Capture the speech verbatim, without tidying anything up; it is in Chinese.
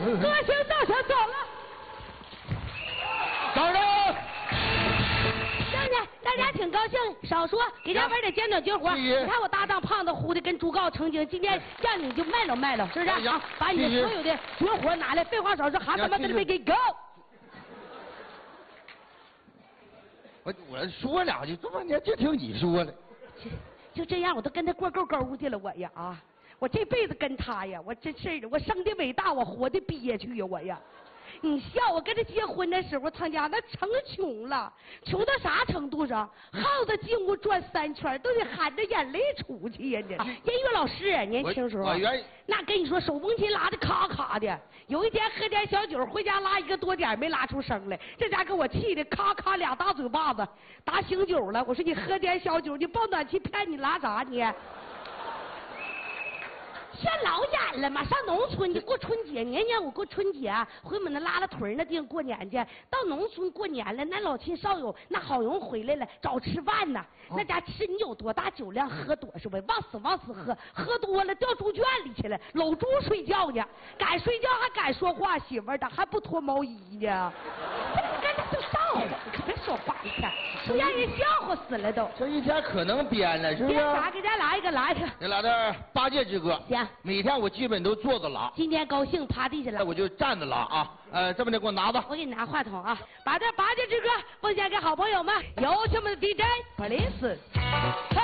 歌星到场走了。 掌声！ 行呢，大家挺高兴，少说，给家玩点简短绝活。你看我搭档胖子呼的跟猪羔成精，今天让你就卖了卖了，是不是？啊，把你所有的绝活拿来，废话少说，哈他妈跟没给 go。 我我说两句，这半天就听你说了。 就这样，我都跟他过够勾去了，我呀啊！我这辈子跟他呀，我真是的，我生的伟大，我活的憋屈呀，我呀！你笑，我跟他结婚的时候，他家那成穷了，穷到啥程度上？耗子进屋转三圈，都得含着眼泪出去呀！这音乐老师年轻时候，那跟你说手风琴拉的咔咔的。有一天喝点小酒，回家拉一个多点，没拉出声来，这家给我气的咔咔俩大嘴巴子，打醒酒了。我说你喝点小酒，你抱暖气片，你拉啥你？上老远了嘛，上农村你过春节，年年我过春节，回我们那拉拉屯那地方过年去。到农村过年了，那老亲少友那好容易回来了，找吃饭呢。那家吃你有多大酒量，喝多少呗，往死往死喝，喝多了掉猪圈里去了，搂猪睡觉呢，敢睡觉还敢说话，媳妇儿的还不脱毛衣呢。跟他就笑话，可别说话一天，都让人笑话死了都。 这一天可能编了，是不是？ 编啥？给咱来一个，来一个。 你来点八戒之歌。 行。 每天我基本都坐着拉。今天高兴，趴地下了。 我就站着拉啊。呃，这么的，给我拿着。 我给你拿话筒啊，把这八戒之歌奉献给好朋友们，有请我们的 D J 普林斯。